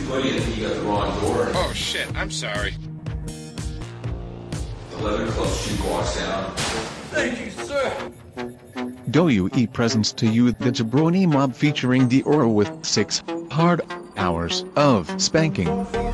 buddy, I think you got the wrong door. Oh shit, I'm sorry. The Leather Club shoe walks down. Thank you, sir. DOUE presents to you the Jabroni Mob featuring Dior with 6 hard hours of spanking.